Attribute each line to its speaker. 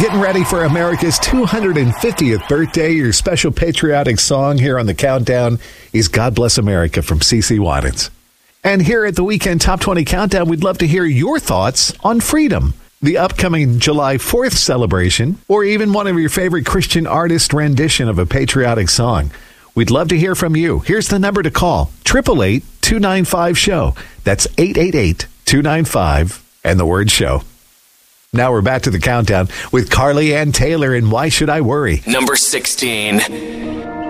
Speaker 1: Getting ready for America's 250th birthday. Your special patriotic song here on the countdown is God Bless America from CeCe Winans. And here at the Weekend Top 20 Countdown, we'd love to hear your thoughts on freedom, the upcoming July 4th celebration, or even one of your favorite Christian artist rendition of a patriotic song. We'd love to hear from you. Here's the number to call, 888-295-SHOW. That's 888-295 and the word show. Now we're back to the countdown with Carly Ann Taylor and Why Should I Worry?
Speaker 2: Number 16.